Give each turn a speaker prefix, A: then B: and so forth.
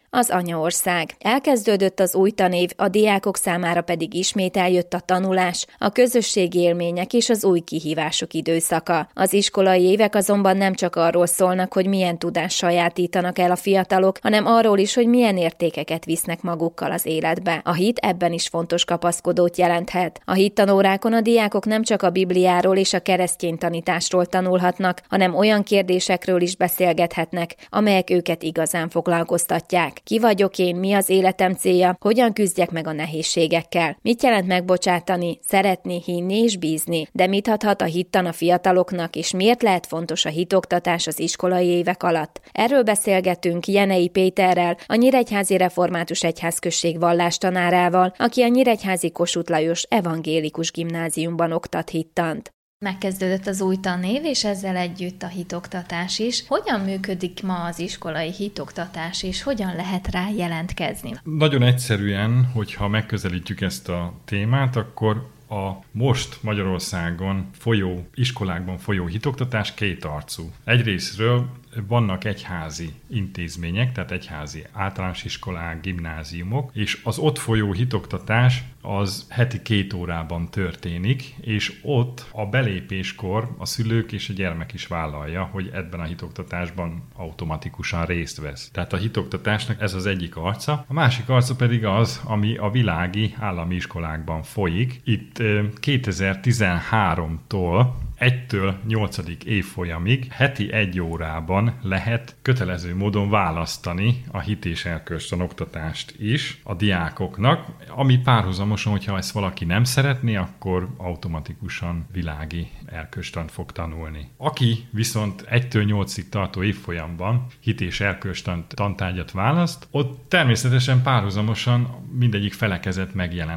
A: az anyaország. Elkezdődött az új tanév, a diákok számára pedig ismét eljött a tanulás, a közösségi élmények és az új kihívások időszaka. Az iskolai évek azonban nem csak arról szólnak, hogy milyen tudást sajátítanak el a fiatalok, hanem arról is, hogy milyen értékeket visznek magukkal az életbe. A hit ebben is fontos kapaszkodót jelenthet. A hittanórákon a diákok nem csak a Bibliáról és a keresztény tanításról tanulhatnak, hanem olyan kérdésekről is beszélgethetnek, amelyek őket igazán foglalkoztatják. Ki vagyok én, mi az életem célja, hogyan küzdjek meg a nehézségekkel, mit jelent megbocsátani, szeretni, hinni és bízni, de mit adhat a hittan a fiataloknak, és miért lehet fontos a hitoktatás az iskolai évek alatt. Erről beszélgetünk Jenei Péterrel, a Nyíregyházi Református Egyházközség vallástanárával, aki a nyíregyházi Kossuth Lajos Evangélikus Gimnáziumban oktat hittant.
B: Megkezdődött az új tanév, és ezzel együtt a hitoktatás is. Hogyan működik ma az iskolai hitoktatás, és hogyan lehet rá jelentkezni?
C: Nagyon egyszerűen, hogyha megközelítjük ezt a témát, akkor a most Magyarországon folyó, iskolákban folyó hitoktatás kétarcú. Egyrészről vannak egyházi intézmények, tehát egyházi általános iskolák, gimnáziumok, és az ott folyó hitoktatás az heti 2 órában történik, és ott a belépéskor a szülők és a gyermek is vállalja, hogy ebben a hitoktatásban automatikusan részt vesz. Tehát a hitoktatásnak ez az egyik arca. A másik arca pedig az, ami a világi állami iskolákban folyik. Itt 2013-tól 1-től 8. évfolyamig heti 1 órában lehet kötelező módon választani a hit és erkölcstan oktatást is a diákoknak, ami párhuzamosan, hogyha ezt valaki nem szeretné, akkor automatikusan világi erkölcstant fog tanulni. Aki viszont 1-től 8-ig tartó évfolyamban hit és erkölcstan tantárgyat választ, ott természetesen párhuzamosan mindegyik felekezet megjelen.